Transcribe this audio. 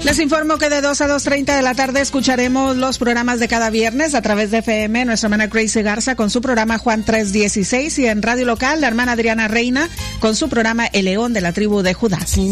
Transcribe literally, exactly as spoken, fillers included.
Les informo que de dos a dos treinta de la tarde escucharemos los programas de cada viernes a través de F M, nuestra hermana Gracie Garza con su programa Juan tres dieciséis, y en radio local la hermana Adriana Reina con su programa El León de la Tribu de Judá.